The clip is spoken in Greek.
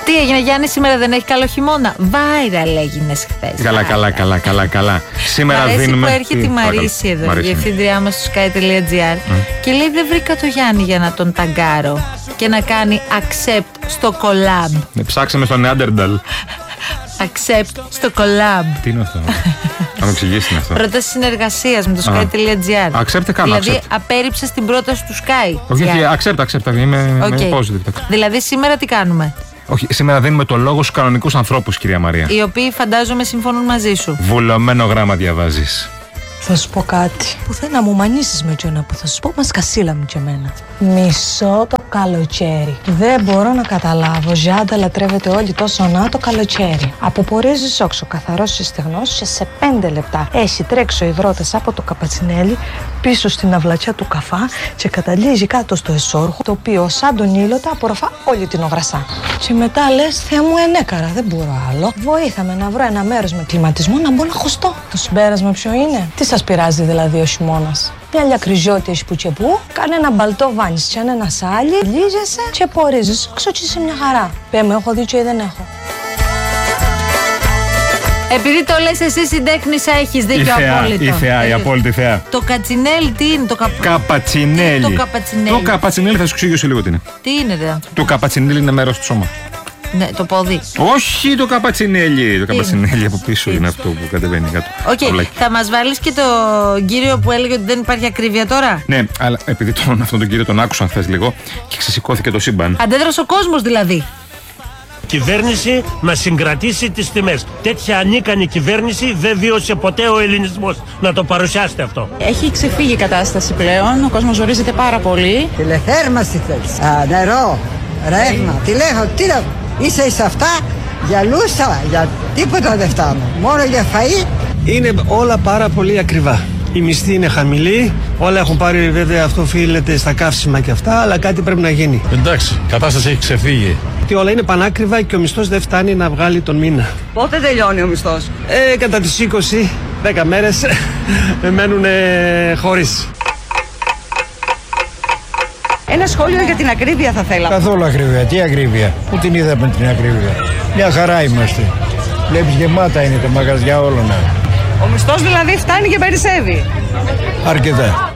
Τι έγινε, Γιάννη, σήμερα δεν έχει καλό χειμώνα? Viral έγινες χθες. Καλά. Σήμερα αρέσει δίνουμε. Που έρχεται η Μαρίση εδώ, η διευθύντριά μας στο sky.gr και λέει: δεν βρήκα το Γιάννη για να τον ταγκάρω και να κάνει accept στο collab. Ψάξαμε στο Neanderthal. Accept στο collab. Τι είναι αυτό? Θα μου εξηγήσει αυτό. Πρόταση συνεργασίας με το sky.gr. Accept κάνω. Δηλαδή, απέρριψες την πρόταση του Sky. Όχι, accept. Είμαι positive. Δηλαδή, σήμερα τι κάνουμε? Όχι, σήμερα δίνουμε το λόγο στους κανονικούς ανθρώπους, κυρία Μαρία. Οι οποίοι φαντάζομαι συμφωνούν μαζί σου. Βουλωμένο γράμμα διαβάζεις. Θα σου πω κάτι που θέλω να μου μανίσεις με τζόνα που θα σου πω, μας κασίλα μου και εμένα. Μισό το καλοκαίρι. Δεν μπορώ να καταλάβω. Ζιάντα λατρεύεται όλοι τόσο να το καλοκαίρι. Αποπορίζεις όξο, καθαρός στεγνός και σε 5 λεπτά έχει τρέξει ο υδρότες από το καπατσινέλι πίσω στην αυλατσιά του καφά και καταλήγει κάτω στο εσώρουχο, το οποίο σαν τον ήλωτα απορροφά όλη την ογρασά. Και μετά λες, Θεέ μου, ενέκαρα, δεν μπορώ άλλο. Βοήθαμε να βρω ένα μέρος με κλιματισμό να μπορώ να χωστώ. Το συμπέρασμα ποιο είναι? Τι σας πειράζει δηλαδή ο χειμώνας? Μια λιακριζότη έχει που και που, κάνε ένα μπαλτό βάνεις και ένα σάλι, λύζεσαι και πορίζεις. Ξότσισε μια χαρά. Πέμε, έχω δίκιο ή δεν έχω? Επειδή το λες εσύ συντέχνησα, έχεις δίκιο απόλυτο. Η θεά, η απόλυτη θεά. Το κατσινέλι τι είναι? Καπατσινέλι. Το καπατσινέλι θα σου εξηγήσω λίγο τι είναι. Τι είναι, ρε άνθρωπο? Το καπατσινέλι είναι μέρος του σώμα. Ναι, το πόδι. Όχι το καπατσινέλι. Το καπατσινέλι από πίσω είναι αυτό που κατεβαίνει κάτω. Οκ, θα μας βάλεις και τον κύριο που έλεγε ότι δεν υπάρχει ακρίβεια τώρα? Ναι, αλλά επειδή αυτόν τον κύριο τον άκουσαν χθες λίγο και ξεσηκώθηκε το σύμπαν. Αντέδρασε ο κόσμος δηλαδή. Κυβέρνηση να συγκρατήσει τις τιμές. Τέτοια ανίκανη κυβέρνηση δεν βίωσε ποτέ ο ελληνισμός. Να το παρουσιάσετε αυτό. Έχει ξεφύγει η κατάσταση πλέον. Ο κόσμος ζορίζεται πάρα πολύ. Τηλεθέρμανση θέλεις? Νερό, ρεύμα, τηλέφωνο. Είσαι αυτά γυαλούσα, για τίποτα δεν φτάνω. Μόνο για φαΐ. Είναι όλα πάρα πολύ ακριβά. Η μισθή είναι χαμηλή, όλα έχουν πάρει, βέβαια αυτό οφείλεται στα καύσιμα και αυτά, αλλά κάτι πρέπει να γίνει. Εντάξει, η κατάσταση έχει ξεφύγει. Και όλα είναι πανάκριβα και ο μισθός δεν φτάνει να βγάλει τον μήνα. Πότε τελειώνει ο μισθός? Κατά τις 10 μέρες μένουν χωρίς. Ένα σχόλιο για την ακρίβεια θα θέλαμε. Καθόλου ακρίβεια. Τι ακρίβεια? Πού την είδαμε την ακρίβεια? Μια χαρά είμαστε. Βλέπεις, γεμάτα είναι τα μαγαζιά όλων. Ο μισθός δηλαδή φτάνει και περισσεύει. Αρκετά.